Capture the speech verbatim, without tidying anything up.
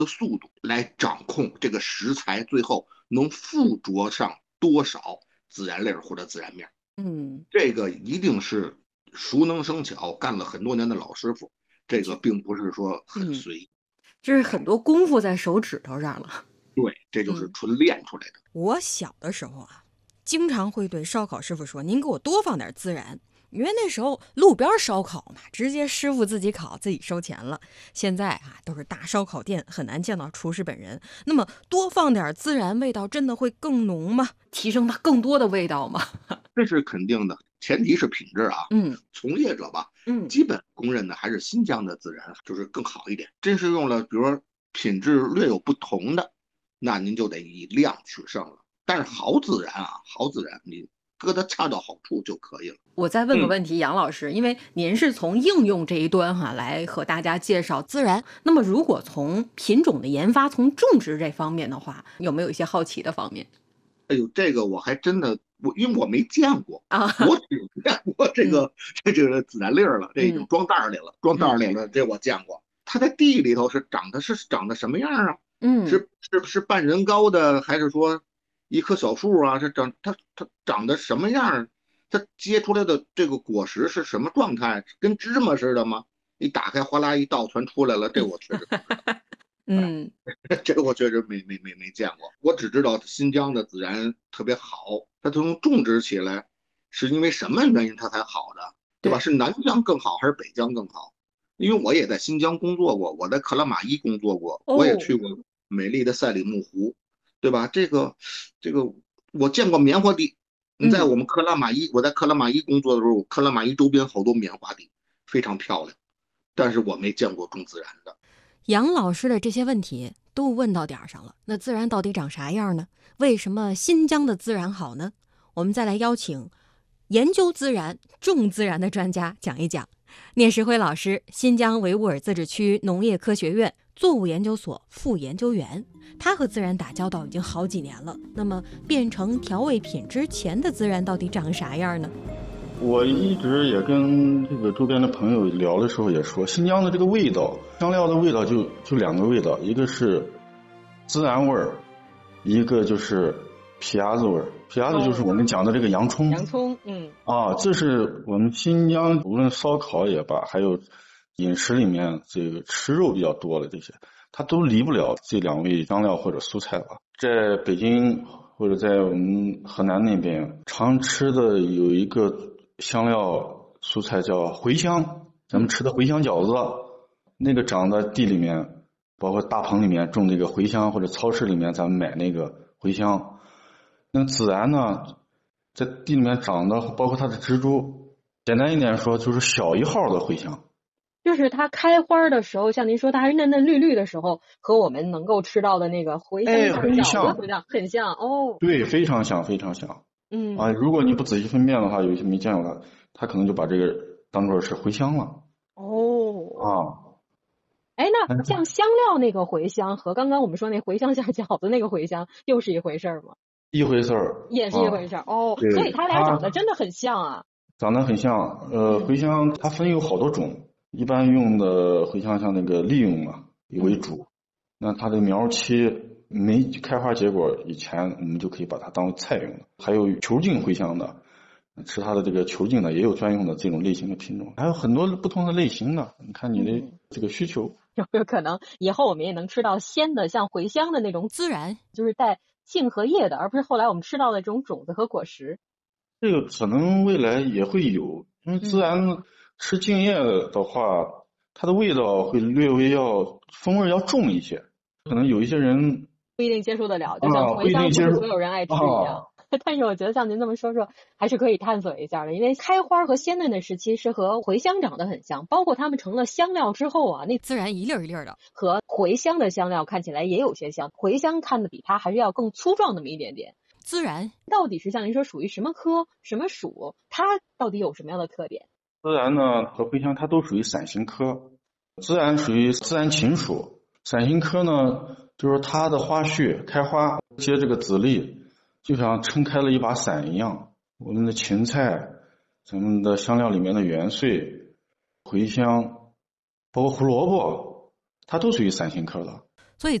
的速度来掌控这个食材最后能附着上多少孜然粒或者孜然面。 嗯， 这个一定是熟能生巧，干了很多年的老师傅，这个这并不是说很嗯， 随意。 这是很哎， 多功夫在手指头上了。 对，这就是嗯， 纯练出来的。 我小的时候啊，经常会对烧烤师傅说：“您给我多放点孜然。”因为那时候路边烧烤嘛，直接师傅自己烤，自己收钱了。现在啊，都是大烧烤店，很难见到厨师本人。那么多放点孜然，味道真的会更浓吗？提升它更多的味道吗？ 这是肯定的，前提是品质啊。 嗯从业者吧， 嗯， 基本公认的还是新疆的孜然就是更好一点。真是用了，比如说品质略有不同的，那您就得以量取胜了。但是好孜然啊，好孜然你搁它恰到好处就可以了。 我再问个嗯， 问题，杨老师，因为您是从应用这一端哈来和大家介绍孜然，那么如果从品种的研发、从种植这方面的话，有没有一些好奇的方面哎呦，这个我还真的，我因为我没见过， 啊？ 我只见过这嗯个这这个孜然粒儿了，这已经嗯装袋儿里了，装袋儿嗯里了，这我见过。它在地里头是长的是长的什么样啊？ 嗯， 是是是半人高的，还是说一棵小树啊？是长它它长得什么样？它结出来的这个果实是什么状态？跟芝麻似的吗？一打开，哗啦一倒全出来了，这我确实不知道。哎， 嗯， 这个我确实没没没没见过，我只知道新疆的孜然特别好，它从种植起来是因为什么原因它才好的，对吧？ 对， 是南疆更好还是北疆更好？因为我也在新疆工作过，我在克拉玛依工作过，我也哦， 去过美丽的赛里木湖，对吧？这个这个我见过棉花地，你在嗯。 我们克拉玛依，我在克拉玛依工作的时候，克拉玛依周边好多棉花地，非常漂亮，但是我没见过种孜然的。 杨老师的这些问题都问到点儿上了。那孜然到底长啥样呢？为什么新疆的孜然好呢？我们再来邀请研究孜然、种孜然的专家讲一讲。聂石辉老师，新疆维吾尔自治区农业科学院作物研究所副研究员，他和孜然打交道已经好几年了。那么，变成调味品之前的孜然到底长啥样呢？ 我一直也跟这个周边的朋友聊的时候也说，新疆的这个味道，香料的味道就就两个味道，一个是孜然味儿，一个就是皮鸭子味儿。皮鸭子就是我们讲的这个洋葱。 洋葱，嗯， 啊，这是我们新疆无论烧烤也罢，还有饮食里面这个吃肉比较多的这些，它都离不了这两味香料或者蔬菜吧。在北京或者在我们河南那边常吃的有一个香料蔬菜叫茴香，咱们吃的茴香饺子，那个长在地里面，包括大棚里面种这个茴香，或者超市里面咱们买那个茴香。那孜然呢，在地里面长的，包括它的植株，简单一点说就是小一号的茴香。 就是它开花的时候，像您说它还是嫩嫩绿绿的时候，和我们能够吃到的那个茴香哎， 馅很像， 饺子像很像哦。 对，非常像，非常像。 嗯， 啊，如果你不仔细分辨的话，有些没见过它，它可能就把这个当做是茴香了。 哦， 啊， 哎， 哎， 那像香料那个茴香和刚刚我们说那茴香馅饺子那个茴香又是一回事儿吗？ 一回事儿也是一回啊。 事儿哦， 对， 所以它俩它长得真的很像啊。 长得很像。呃， 嗯茴香它分有好多种，一般用的茴香像那个利用嘛为主。那它的苗期没开花结果以前，我们就可以把它当菜用的。还有球茎茴香的，吃它的这个球茎的也有专用的这种类型的品种，还有很多不同的类型的，你看你的嗯， 这个需求。 有没有可能以后我们也能吃到鲜的像茴香的那种， 孜然， 就是带茎和叶的，而不是后来我们吃到的这种种子和果实？ 这个可能未来也会有，因为孜然吃茎叶的话，它的味道会略微要风味要重一些，可能有一些人不一定接受得了，就像啊不茴香不一定接受是所有人爱吃一样。 啊。 但是我觉得像您这么说说，还是可以探索一下的，因为开花和鲜嫩的时期是和茴香长得很像，包括它们成了香料之后啊，那孜然一粒儿一粒儿的。 和茴香的香料看起来也有些像，茴香看的比它还是要更粗壮那么一点点。 孜然， 到底是像您说属于什么科什么属，它到底有什么样的特点？ 孜然呢和茴香它都属于伞形科，孜然属于孜然芹属，伞形科呢就是它的花序开花结这个籽粒，就像撑开了一把伞一样。我们的芹菜，咱们的香料里面的元荽、茴香，包括胡萝卜，它都属于伞形科的。